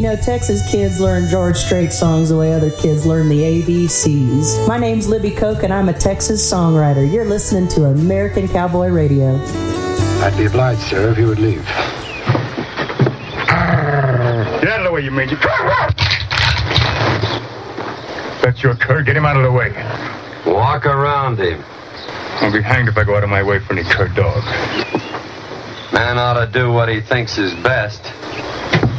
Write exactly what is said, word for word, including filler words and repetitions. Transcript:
know, Texas kids learn George Strait songs the way other kids learn the A B Cs. My name's Libby Koch, and I'm a Texas songwriter. You're listening to American Cowboy Radio. I'd be obliged, sir, if you would leave. Get out of the way, you mangy. That's your cur. Get him out of the way. Walk around him. I'll be hanged if I go out of my way for any cur dog. Man ought to do what he thinks is best.